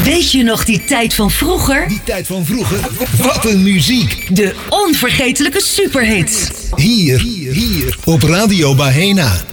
Weet je nog die tijd van vroeger? Die tijd van vroeger? Wat een muziek! De onvergetelijke superhits. Hier op Radio Bahena.